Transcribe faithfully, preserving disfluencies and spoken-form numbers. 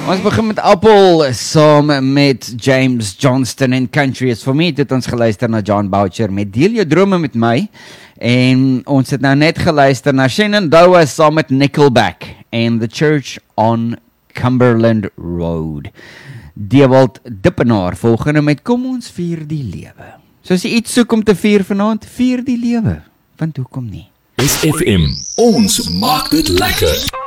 Ons begin met Apple saam met James Johnston en Country is for me. Dit ons geluister na John Boucher met Deel jou drome met my. En ons het nou net geluister na Shenandoah saam met Nickelback en The Church on Cumberland Road. Dewald Dippenaar volgende met Kom ons vier die lewe. So as jy iets soek om te vier vanaand, vier die lewe. Want hoekom nie? S F M, ons maak dit lekker.